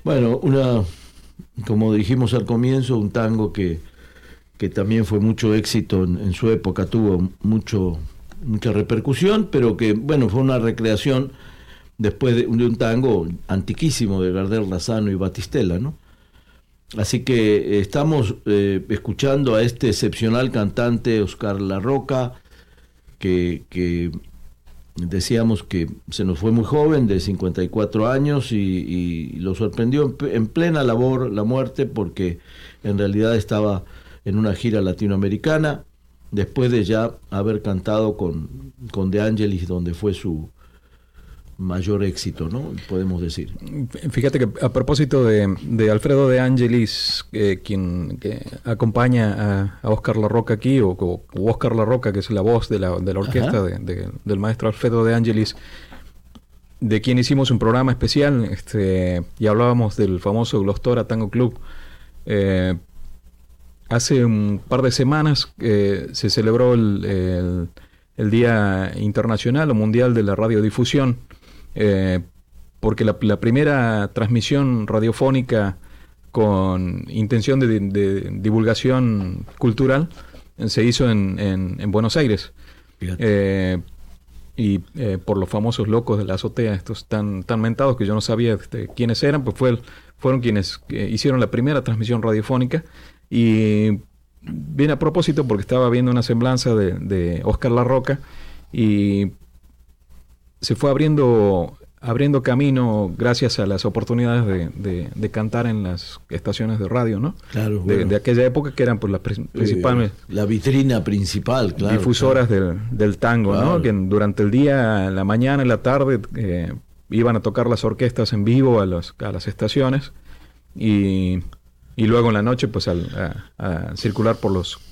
Bueno, como dijimos al comienzo, un tango que también fue mucho éxito en su época, tuvo mucha repercusión, pero que, bueno, fue una recreación después de un tango antiquísimo de Gardel, Razano y Batistela, ¿no? Así que estamos escuchando a este excepcional cantante Oscar Larroca, que decíamos que se nos fue muy joven, de 54 años, y lo sorprendió en plena labor la muerte, porque en realidad estaba en una gira latinoamericana, después de ya haber cantado con De Angelis, donde fue su mayor éxito, ¿no? Podemos decir. Fíjate que a propósito de Alfredo de Angelis, quien que acompaña a Oscar Larroca aquí, o Oscar Larroca, que es la voz de la orquesta Ajá. del maestro Alfredo de Angelis, de quien hicimos un programa especial, y hablábamos del famoso Glostora Tango Club. Eh, Hace un par de semanas se celebró el Día Internacional o Mundial de la Radiodifusión, eh, porque la primera transmisión radiofónica con intención de divulgación cultural se hizo en Buenos Aires. Fíjate. Por los famosos locos de la azotea, estos tan mentados que yo no sabía quiénes eran, pues fueron quienes hicieron la primera transmisión radiofónica. Y viene a propósito porque estaba viendo una semblanza de Oscar Larroca, y se fue abriendo camino gracias a las oportunidades de cantar en las estaciones de radio, ¿no? Claro, De bueno. aquella época, que eran pues, las principales La vitrina principal, claro. difusoras Claro, del tango, ¿no? claro. Que durante el día, en la mañana, en la tarde, iban a tocar las orquestas en vivo a las estaciones, y luego en la noche, pues a circular por los